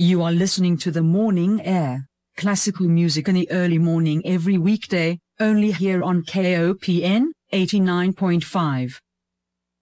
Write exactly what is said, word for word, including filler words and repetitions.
You are listening to The Morning Air, classical music in the early morning every weekday, only here on K O P N eighty-nine point five.